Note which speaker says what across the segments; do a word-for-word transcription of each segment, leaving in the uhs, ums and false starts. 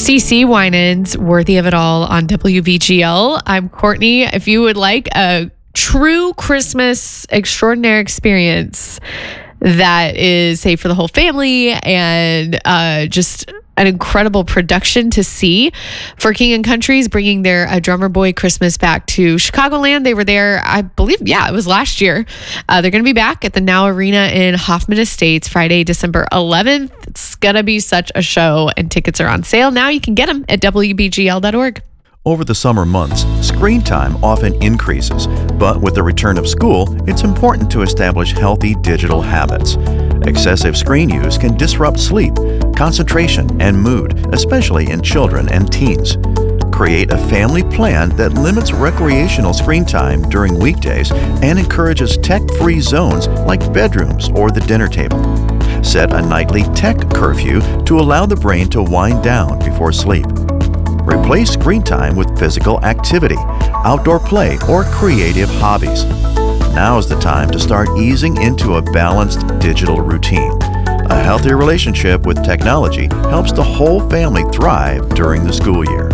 Speaker 1: CeCe Winans, Worthy of It All on W B G L. I'm Courtney. If you would like a true Christmas extraordinary experience that is safe for the whole family and uh, just an incredible production to see, for King and Country's bringing their uh, Drummer Boy Christmas back to Chicagoland. They were there, I believe, yeah, it was last year. Uh, they're going to be back at the Now Arena in Hoffman Estates Friday, December eleventh. It's going to be such a show, and tickets are on sale now. You can get them at W B G L dot org.
Speaker 2: Over the summer months, screen time often increases, but with the return of school, it's important to establish healthy digital habits. Excessive screen use can disrupt sleep, concentration, and mood, especially in children and teens. Create a family plan that limits recreational screen time during weekdays and encourages tech-free zones like bedrooms or the dinner table. Set a nightly tech curfew to allow the brain to wind down before sleep. Replace screen time with physical activity, outdoor play, or creative hobbies. Now is the time to start easing into a balanced digital routine. A healthy relationship with technology helps the whole family thrive during the school year.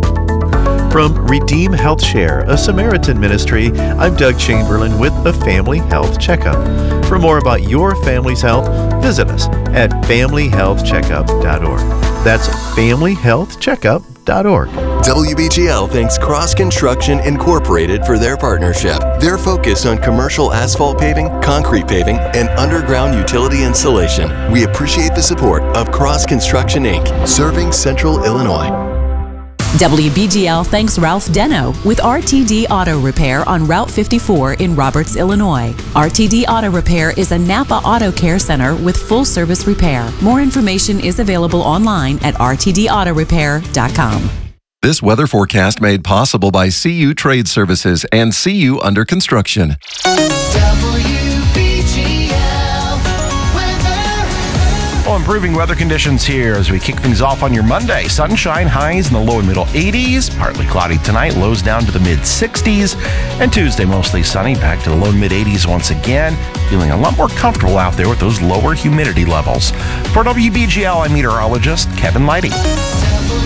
Speaker 2: From Redeem Health Share, a Samaritan ministry, I'm Doug Chamberlain with a Family Health Checkup. For more about your family's health, visit us at family health checkup dot org. That's family health checkup dot org.
Speaker 3: W B G L thanks Cross Construction Incorporated for their partnership. Their focus on commercial asphalt paving, concrete paving, and underground utility installation. We appreciate the support of Cross Construction Incorporated, serving Central Illinois.
Speaker 4: W B G L thanks Ralph Deno with R T D Auto Repair on Route fifty-four in Roberts, Illinois. R T D Auto Repair is a Napa Auto Care Center with full service repair. More information is available online at r t d auto repair dot com.
Speaker 5: This weather forecast made possible by C U Trade Services and C U Under Construction.
Speaker 6: Well, improving weather conditions here as we kick things off on your Monday. Sunshine, highs in the low and middle eighties. Partly cloudy tonight, lows down to the mid sixties. And Tuesday, mostly sunny, back to the low and mid eighties once again. Feeling a lot more comfortable out there with those lower humidity levels. For W B G L, I'm meteorologist Kevin Leidy.